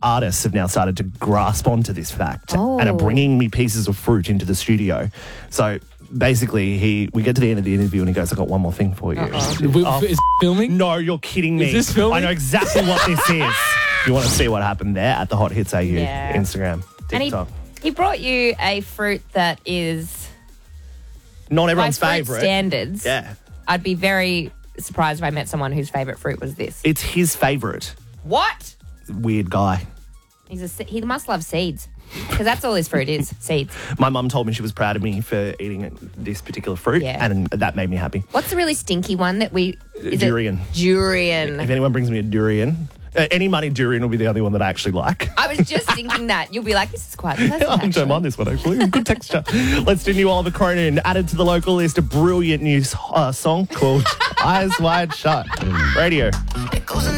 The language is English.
artists have now started to grasp onto this fact and are bringing me pieces of fruit into the studio. So basically, we get to the end of the interview and he goes, "I got one more thing for you." Is filming? No, you're kidding me. Is this filming? I know exactly what this is. You want to see what happened there at the Hot Hits AU Instagram, TikTok. And he brought you a fruit that is not everyone's by fruit favourite standards. Yeah. I'd be very surprised if I met someone whose favourite fruit was this. It's his favourite. What? Weird guy. He must love seeds because that's all his fruit is, seeds. My mum told me she was proud of me for eating this particular fruit, and that made me happy. What's the really stinky one that Durian. Durian. If anyone brings me a durian, any money durian will be the only one that I actually like. I was just thinking that. You'll be like, this is quite pleasant, I don't mind this one, actually. Good texture. Let's do new Oliver Cronin. Added to the local list, a brilliant new song called Eyes Wide Shut. Radio.